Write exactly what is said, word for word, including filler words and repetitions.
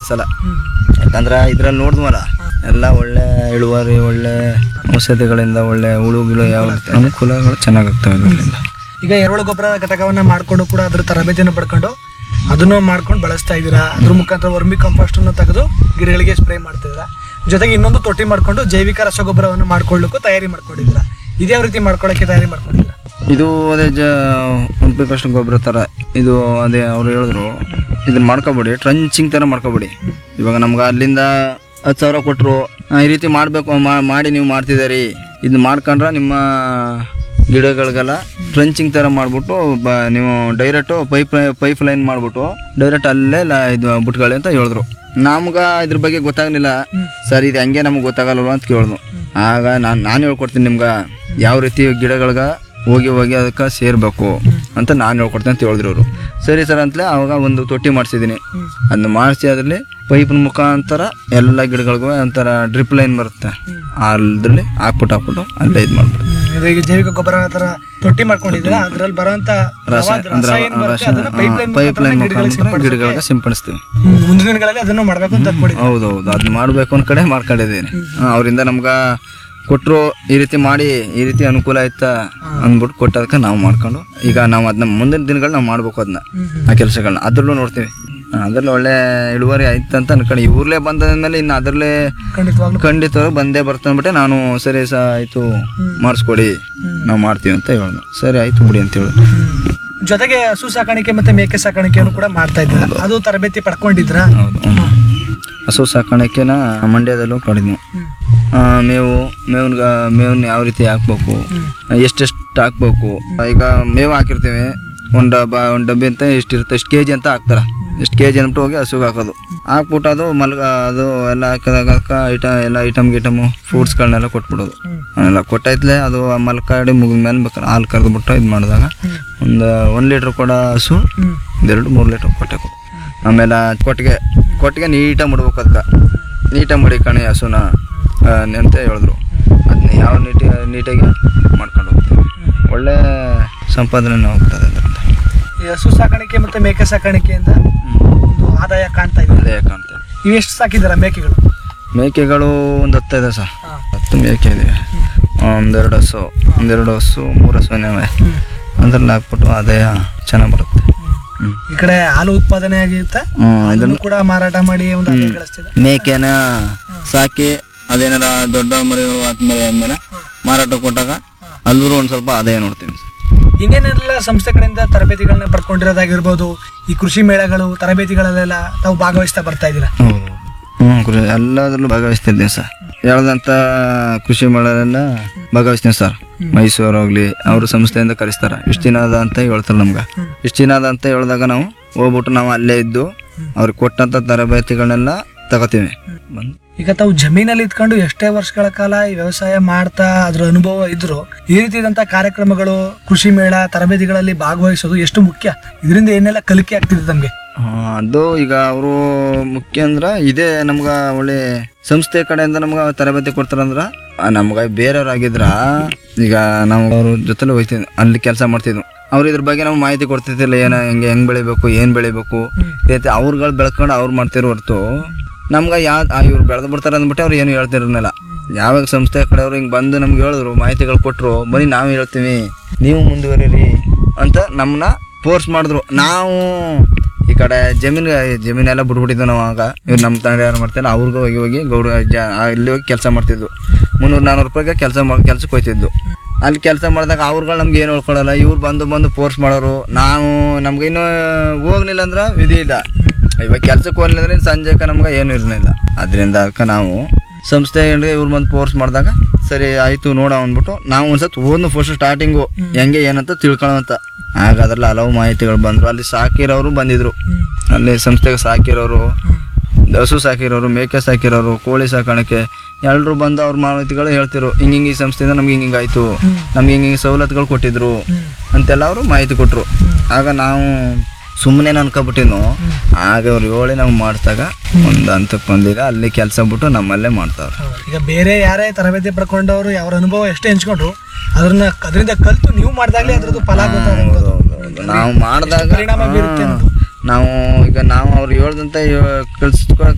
ಅನ್ಸಲ್ಲ. ಯಾಕಂದ್ರೆ ಇದ್ರಲ್ಲಿ ನೋಡಿದ್ವಲ್ಲ ಎಲ್ಲ ಒಳ್ಳೆ ಇಳುವರಿ, ಒಳ್ಳೆ ಔಷಧಿಗಳಿಂದ ಒಳ್ಳೆ ಹುಳುಗಳು ಯಾವ ಅನುಕೂಲಗಳು ಚೆನ್ನಾಗಾಗ್ತವೆ ಇದರಿಂದ. ಈಗ ಎರೆಹುಳು ಗೊಬ್ಬರ ಘಟಕವನ್ನ ಮಾಡ್ಕೊಂಡು ಕೂಡ ಅದ್ರ ತರಬೇತಿಯನ್ನು ಪಡ್ಕೊಂಡು ಅದನ್ನು ಮಾಡ್ಕೊಂಡು ಬಳಸ್ತಾ ಇದ್ದೀರಾ. ಅದ್ರ ಮುಖಾಂತರ ವರ್ಮಿ ಕಂಪೋಸ್ಟ್ ಅನ್ನು ತೆಗೆದು ಗಿಡಗಳಿಗೆ ಸ್ಪ್ರೇ ಮಾಡ್ತಿದ್ದೀರಾ. ಜೊತೆಗೆ ಇನ್ನೊಂದು ತೊಟ್ಟಿ ಮಾಡ್ಕೊಂಡು ಜೈವಿಕ ರಸಗೊಬ್ಬರವನ್ನು ಮಾಡ್ಕೊಳ್ಳಿಕ್ಕೂ ತಯಾರಿ ಮಾಡ್ಕೊಂಡಿದ್ದೀರಾ. ಇದೇ ರೀತಿ ಮಾಡ್ಕೊಳ್ಳೋಕೆ ತಯಾರಿ ಮಾಡ್ಕೊಂಡಿದ್ದೀರಾ? ಇದು ಅದೇ ಜ ವರ್ಮಿ ಕಂಪೋಸ್ಟ್ ಗೊಬ್ಬರ ಥರ ಇದು. ಅದೇ ಅವ್ರು ಹೇಳಿದ್ರು ಇದನ್ನ ಮಾಡ್ಕೊಬೇಡಿ, ಟ್ರಂಚಿಂಗ್ ಥರ ಮಾಡ್ಕೊಬೇಡಿ. ಇವಾಗ ನಮ್ಗೆ ಅಲ್ಲಿಂದ ಹತ್ತು ಸಾವಿರ ಕೊಟ್ಟರು ಈ ರೀತಿ ಮಾಡಬೇಕು ಮಾಡಿ ನೀವು ಮಾಡ್ತಿದ್ದೀರಿ, ಇದನ್ನ ಮಾಡ್ಕೊಂಡ್ರೆ ನಿಮ್ಮ ಗಿಡಗಳಿಗೆಲ್ಲ ಟ್ರಂಚಿಂಗ್ ಥರ ಮಾಡಿಬಿಟ್ಟು ಬ ನೀವು ಡೈರೆಕ್ಟು ಪೈಪ್ ಪೈಪ್ ಲೈನ್ ಮಾಡಿಬಿಟ್ಟು ಡೈರೆಕ್ಟ್ ಅಲ್ಲೇ ಲ ಇದು ಬಿಟ್ಕೊಳ್ಳಿ ಅಂತ ಹೇಳಿದ್ರು. ನಮ್ಗೆ ಇದ್ರ ಬಗ್ಗೆ ಗೊತ್ತಾಗಲಿಲ್ಲ. ಸರ್ ಇದು ಹಂಗೆ ನಮ್ಗೆ ಗೊತ್ತಾಗಲ್ವ ಅಂತ ಕೇಳಿದ್ನು. ಆಗ ನಾನು ನಾನು ಹೇಳ್ಕೊಡ್ತೀನಿ ನಿಮ್ಗೆ ಯಾವ ರೀತಿ ಗಿಡಗಳಿಗೆ ಹೋಗಿ ಹೋಗಿ ಅದಕ್ಕೆ ಸೇರಬೇಕು ಅಂತ ನಾನು ಹೇಳ್ಕೊಡ್ತೀನಿ ಅಂತ ಹೇಳಿದ್ರು ಅವರು. ಸರಿ ಸರ್ ಅಂತಲೇ ಆವಾಗ ಒಂದು ತೊಟ್ಟಿ ಮಾಡಿಸಿದ್ದೀನಿ. ಅದನ್ನ ಮಾಡಿಸಿ ಅದರಲ್ಲಿ ಪೈಪಿನ ಮುಖಾಂತರ ಎಲ್ಲ ಗಿಡಗಳಿಗೂ ಒಂಥರ ಡ್ರಿಪ್ ಲೈನ್ ಬರುತ್ತೆ, ಅದ್ರಲ್ಲಿ ಹಾಕ್ಬಿಟ್ಟು ಹಾಕ್ಬಿಟ್ಟು ಅಲ್ಲೇ ಇದು ಮಾಡ್ಬಿಟ್ಟು ಈಗ ಜೈವಿಕ ಗೊಬ್ಬರ ಥರ ತೊಟ್ಟಿ ಮಾಡ್ಕೊಂಡಿದ್ದೀರಾ. ಅದ್ರಲ್ಲಿ ಬರೋಂಥ ಪೈಪ್ ಲೈನ್ ಮುಖಾಂತರ ಗಿಡಗಳಿಗೆ ಸಿಂಪಡಿಸ್ತೀವಿ. ಮುಂದಿನ ದಿನಗಳಲ್ಲಿ ಅದನ್ನು ಮಾಡಬೇಕು ಅಂತ ಅನ್ಕೊಂಡಿದ್ದೀವಿ. ಹೌದೌದು, ಅದನ್ನ ಮಾಡಬೇಕು ಒಂದು ಕಡೆ ಮಾಡ್ಕೊಂಡಿದ್ದೀನಿ. ಅವರಿಂದ ನಮ್ಗೆ ಕೊಟ್ಟರು ಈ ರೀತಿ ಮಾಡಿ ಈ ರೀತಿ ಅನುಕೂಲ ಆಯ್ತಾ ಅಂದ್ಬಿಟ್ಟು ಕೊಟ್ಟದಕ್ಕೆ ನಾವು ಮಾಡ್ಕೊಂಡು ಈಗ ನಾವು ಅದನ್ನ ಮುಂದಿನ ದಿನಗಳು ನಾವು ಮಾಡ್ಬೇಕು. ಅದನ್ನ ಆ ಕೆಲಸಗಳನ್ನ ಅದರಲ್ಲೂ ನೋಡ್ತೀವಿ. ಅದ್ರಲ್ಲಿ ಒಳ್ಳೆ ಇಳುವರಿ ಆಯ್ತು ಅಂತ ಅನ್ಕೊಂಡು ಇವ್ರಲ್ಲೇ ಬಂದಾದ್ಮೇಲೆ ಇನ್ನು ಅದರಲ್ಲೇ ಖಂಡಿತವಾಗಿ ಬಂದೇ ಬರ್ತಾನ್ಬಿಟ್ಟೆ ನಾನು ಸರಿ ಸ ಆಯಿತು ಮಾಡಿಸ್ಕೊಡಿ ನಾವು ಮಾಡ್ತೀವಿ ಅಂತ ಹೇಳಿದ್ನು. ಸರಿ ಆಯಿತು ಬಿಡಿ ಅಂತ ಹೇಳಿದ್ರು. ಜೊತೆಗೆ ಹಸು ಸಾಕಾಣಿಕೆ ಮತ್ತೆ ಮೇಕೆ ಸಾಕಾಣಿಕೆಯನ್ನು ಕೂಡ ಮಾಡ್ತಾ ಇದ್ದಾರೆ. ಅದು ತರಬೇತಿ ಪಡ್ಕೊಂಡಿದ್ರ? ಹೌದು, ಹಸು ಸಾಕಾಣಿಕೆನ ಮಂಡ್ಯದಲ್ಲೂ ಪಡೆದ್ವಿ. ಮೇವು ಮೇವ್ನ ಮೇವ್ನ ಯಾವ ರೀತಿ ಹಾಕ್ಬೇಕು, ಎಷ್ಟೆಷ್ಟು ಹಾಕ್ಬೇಕು. ಈಗ ಮೇವು ಹಾಕಿರ್ತೀವಿ, ಒಂದು ಡಬ್ಬ ಒಂದು ಡಬ್ಬಿ ಅಂತ ಎಷ್ಟಿರುತ್ತೆ ಎಷ್ಟು ಕೆ ಜಿ ಅಂತ ಹಾಕ್ತಾರೆ. ಎಷ್ಟು ಕೆ ಜಿ ಅಂದ್ಬಿಟ್ಟು ಹೋಗಿ ಹಸುಗೆ ಹಾಕೋದು. ಹಾಕ್ಬಿಟ್ಟು ಅದು ಮಲ್ಗ ಅದು ಎಲ್ಲ ಹಾಕಿದಾಗ ಐಟಮ್ ಎಲ್ಲ ಐಟಮ್ ಗಿಟಮು ಫ್ರೂಟ್ಸ್ಗಳನ್ನೆಲ್ಲ ಕೊಟ್ಬಿಡೋದು. ಎಲ್ಲ ಕೊಟ್ಟೈತ್ಲೆ ಅದು ಮಲ್ಕಾಡಿ ಮುಗಿದ ಮೇಲೆ ಬೇಕಾದ್ರೆ ಹಾಲು ಕರೆದ್ಬಿಟ್ಟು ಇದು ಮಾಡಿದಾಗ ಒಂದು ಒಂದು ಲೀಟ್ರ್ ಕೊಡ ಹಸು ಒಂದೆರಡು ಮೂರು ಲೀಟ್ರ್ ಕೊಟ್ಟೆ ಕೊಡು. ಆಮೇಲೆ ಕೊಟ್ಟಿಗೆ ಕೊಟ್ಟಿಗೆ ನೀಟಾಗಿ ಮುಡ್ಬೇಕು. ಅದಕ್ಕೆ ನೀಟಾಗಿ ಮಡಿ ಕಣಿ ಹಸುನ ಅಂತ ಹೇಳಿದ್ರು. ಅದನ್ನ ಯಾವ ನೀಟಿ ನೀಟಾಗಿ ಮಾಡ್ಕೊಂಡು ಹೋಗ್ತೀವಿ. ಒಳ್ಳೆ ಸಂಪಾದನೆ ಹೋಗ್ತದೆ ಅದರಿಂದ. ಈ ಹಸು ಸಾಕಾಣಿಕೆ ಮತ್ತೆ ಮೇಕೆ ಸಾಕಾಣಿಕೆಯಿಂದ ಒಂದು ಆದಾಯ ಕಾಣ್ತಾ ಇದೆ. ಆದಾಯ ಕಾಣ್ತಾ ಇದೆ. ಇವು ಎಷ್ಟು ಸಾಕಿದ್ದೀರಾ ಮೇಕೆಗಳು? ಮೇಕೆಗಳು ಒಂದು ಹತ್ತು ಇದೆ ಸರ್. ಹತ್ತು ಮೇಕೆ ಇದೆ. ಒಂದೆರಡು ಹಸು ಒಂದೆರಡು ಹಸು ಮೂರು ಹಸುವಿನವೆ. ಅದ್ರಲ್ಲಿ ಹಾಕ್ಬಿಟ್ಟು ಆದಾಯ ಚೆನ್ನಾಗಿ ಬರುತ್ತೆ. ಈ ಕಡೆ ಹಾಲು ಉತ್ಪಾದನೆ ಆಗಿರುತ್ತೆ, ಇದನ್ನು ಕೂಡ ಮಾರಾಟ ಮಾಡಿ ಒಂದು ಆದಾಯ ಗಳಿಸ್ತಿದೆ. ಮೇಕೆನ ಸಾಕಿ ಅದೇನಾರ ದೊಡ್ಡ ಮರಿ ಆದ್ಮೇಲೆ ಆದ್ಮೇಲೆ ಮಾರಾಟ ಕೊಟ್ಟಾಗ ಅಲ್ಲೂ ಒಂದು ಸ್ವಲ್ಪ ಆದಾಯ ನೋಡ್ತೀವಿ. ಇನ್ನೇನೆಲ್ಲ ಸಂಸ್ಥೆ ಕಡೆಯಿಂದ ತರಬೇತಿಗಳನ್ನ ಪಡ್ಕೊಂಡಿರೋದಾಗಿರ್ಬೋದು, ಈ ಕೃಷಿ ಮೇಳಗಳು ತರಬೇತಿಗಳಲ್ಲೆಲ್ಲ ತಾವು ಭಾಗವಹಿಸ್ತಾ ಬರ್ತಾ ಇದ್ದೀರಾ? ಹ್ಞೂ, ಕೃಷಿ ಎಲ್ಲದರಲ್ಲೂ ಭಾಗವಹಿಸ್ತಿದ್ದೀನಿ ಸರ್. ಹೇಳ್ದಂಥ ಕೃಷಿ ಮೇಳಲೆಲ್ಲ ಭಾಗವಹಿಸ್ತೀನಿ ಸರ್. ಮೈಸೂರು ಹೋಗ್ಲಿ ಅವ್ರ ಸಂಸ್ಥೆಯಿಂದ ಕರೆಸ್ತಾರೆ. ಇಷ್ಟು ದಿನ ಅದ ಅಂತ ಹೇಳ್ತಾರೆ ನಮ್ಗೆ. ಇಷ್ಟು ದಿನ ಅದ ಅಂತ ಹೇಳಿದಾಗ ನಾವು ಹೋಗ್ಬಿಟ್ಟು ನಾವು ಅಲ್ಲೇ ಇದ್ದು ಅವ್ರಿಗೆ ಕೊಟ್ಟಂಥ ತರಬೇತಿಗಳನ್ನೆಲ್ಲ ತಗೋತೀವಿ. ಬಂದು ಈಗ ತಾವು ಜಮೀನಲ್ಲಿ ಇದ್ಕೊಂಡು ಎಷ್ಟೇ ವರ್ಷಗಳ ಕಾಲ ಈ ವ್ಯವಸಾಯ ಮಾಡ್ತಾ ಅದ್ರ ಅನುಭವ ಇದ್ರು, ಈ ರೀತಿಯಾದಂತಹ ಕಾರ್ಯಕ್ರಮಗಳು ಕೃಷಿ ಮೇಳ ತರಬೇತಿಗಳಲ್ಲಿ ಭಾಗವಹಿಸೋದು ಎಷ್ಟು ಮುಖ್ಯ? ಇದರಿಂದ ಏನೆಲ್ಲ ಕಲಿಕೆ ಆಗ್ತಿದೆ ತಮ್ಗೆ? ಅದು ಈಗ ಅವರು ಮುಖ್ಯ ಅಂದ್ರೆ ಇದೇ ನಮ್ಗೆ ಒಳ್ಳೆ ಸಂಸ್ಥೆ ಕಡೆಯಿಂದ ನಮ್ಗೆ ತರಬೇತಿ ಕೊಡ್ತಾರಂದ್ರ ನಮ್ಗೆ ಬೇರೆಯವ್ರಾಗಿದ್ರ ಈಗ ನಾವು ಅವ್ರ ಜೊತೆಲಿ ಹೋಗ್ತಿದ್ವಿ, ಅಲ್ಲಿ ಕೆಲಸ ಮಾಡ್ತಿದ್ವಿ. ಅವ್ರು ಇದ್ರ ಬಗ್ಗೆ ನಾವು ಮಾಹಿತಿ ಕೊಡ್ತಿದ್ದಿಲ್ಲ. ಏನ ಹೆಂಗೆ ಹೆಂಗ್ ಬೆಳಿಬೇಕು ಏನ್ ಬೆಳಿಬೇಕು ರೀತಿ ಅವ್ರುಗಳು ಬೆಳ್ಕೊಂಡು ಅವ್ರು ಮಾಡ್ತಿರೋ ಹೊರ್ತು ನಮ್ಗೆ ಯಾವ ಇವ್ರು ಬೆಳೆದು ಬಿಡ್ತಾರೆ ಅಂದ್ಬಿಟ್ಟು ಅವ್ರು ಏನು ಹೇಳ್ತಿರಲಿಲ್ಲ. ಯಾವಾಗ ಸಂಸ್ಥೆ ಕಡೆಯವ್ರು ಹಿಂಗೆ ಬಂದು ನಮ್ಗೆ ಹೇಳಿದ್ರು, ಮಾಹಿತಿಗಳು ಕೊಟ್ಟರು, ಬನ್ನಿ ನಾವು ಹೇಳ್ತೀವಿ ನೀವು ಮುಂದುವರಿರಿ ಅಂತ ನಮ್ಮನ್ನ ಫೋರ್ಸ್ ಮಾಡಿದ್ರು. ನಾವು ಈ ಕಡೆ ಜಮೀನು ಜಮೀನೆಲ್ಲ ಬಿಟ್ಬಿಟ್ಟಿದ್ವು ನಾವು. ಆಗ ಇವ್ರು ನಮ್ಮ ತಂಡ ಯಾರು ಮಾಡ್ತಿಲ್ಲ ಅವ್ರಿಗೂ ಹೋಗಿ ಹೋಗಿ ಗೌಡ ಜ ಇಲ್ಲಿ ಹೋಗಿ ಕೆಲಸ ಮಾಡ್ತಿದ್ವು. ಮುನ್ನೂರು ನಾನ್ನೂರು ರೂಪಾಯಿಗೆ ಕೆಲಸ ಮಾಡಿ ಕೆಲ್ಸಕ್ಕೆ ಹೋಗ್ತಿದ್ವು. ಅಲ್ಲಿ ಕೆಲಸ ಮಾಡಿದಾಗ ಅವ್ರುಗಳು ನಮ್ಗೆ ಏನು ಹೇಳ್ಕೊಳಲ್ಲ. ಇವ್ರು ಬಂದು ಬಂದು ಫೋರ್ಸ್ ಮಾಡೋರು. ನಾವು ನಮ್ಗೆ ಇನ್ನೂ ಹೋಗ್ಲಿಲ್ಲ ಅಂದ್ರೆ ವಿಧಿ ಇಲ್ಲ. ಇವಾಗ ಕೆಲ್ಸಕ್ಕೆ ಹೋಗ್ಲಿಲ್ಲ ಅಂದ್ರೆ ಸಂಜೆಗೆ ನಮ್ಗೆ ಏನು ಇರಲಿಲ್ಲ. ಅದರಿಂದ ಅದಕ್ಕೆ ನಾವು ಸಂಸ್ಥೆ ಇವ್ರು ಬಂದು ಫೋರ್ಸ್ ಮಾಡಿದಾಗ ಸರಿ ಆಯಿತು ನೋಡ ಅಂದ್ಬಿಟ್ಟು ನಾವು ಒಂದ್ಸತಿ ಓದ್ನು ಫಸ್ಟ್ ಸ್ಟಾರ್ಟಿಂಗು ಹೆಂಗೆ ಏನಂತ ತಿಳ್ಕೊಳ್ಳೋಂತ. ಆಗ ಅದ್ರಲ್ಲಿ ಹಲವು ಮಾಹಿತಿಗಳು ಬಂದರು. ಅಲ್ಲಿ ಸಾಕಿರೋರು ಬಂದಿದ್ರು, ಅಲ್ಲಿ ಸಂಸ್ಥೆಗೆ ಸಾಕಿರೋರು, ಹಸು ಸಾಕಿರೋರು, ಮೇಕೆ ಸಾಕಿರೋರು, ಕೋಳಿ ಸಾಕಾಣಿಕೆ ಎಲ್ಲರೂ ಬಂದು ಅವ್ರ ಮಾಹಿತಿಗಳು ಹೇಳ್ತಿರು. ಹಿಂಗೆ ಹಿಂಗೆ ಈ ಸಂಸ್ಥೆಯಿಂದ ನಮ್ಗೆ ಹಿಂಗೆ ಹಿಂಗೆ ಆಯಿತು, ನಮ್ಗೆ ಹಿಂಗೆ ಹಿಂಗೆ ಸವಲತ್ತುಗಳು ಕೊಟ್ಟಿದ್ರು ಅಂತೆಲ್ಲ ಅವರು ಮಾಹಿತಿ ಕೊಟ್ಟರು. ಆಗ ನಾವು ಸುಮ್ಮನೆ ಅನ್ಕೊಬಿಟ್ಟಿದ್ನು. ಆಗ ಅವ್ರು ಹೇಳಿ ನಾವು ಮಾಡಿದಾಗ ಒಂದು ಹಂತಕ್ಕೆ ಬಂದಿದೆ. ಅಲ್ಲಿ ಕೆಲಸ ಬಿಟ್ಟು ನಮ್ಮಲ್ಲೇ ಮಾಡ್ತಾವ್ರು. ಈಗ ಬೇರೆ ಯಾರೇ ತರಬೇತಿ ಪಡ್ಕೊಂಡವರು ಅವ್ರ ಅನುಭವ ಎಷ್ಟೇ ಹಂಚ್ಕೊಂಡ್ರು ಅದನ್ನ ಅದರಿಂದ ಕಲಿತು ನೀವು ಮಾಡಿದಾಗಲೇ ಅದ್ರದ್ದು ಫಲ ಗೊತ್ತಾಗೋದು. ನಾವು ಮಾಡಿದಾಗ ಪರಿಣಾಮ ಬೀರುತ್ತೆ. ನಾವು ಈಗ ನಾವು ಅವ್ರು ಹೇಳ್ದಂತ ಕಲ್ಸ್ಕೊ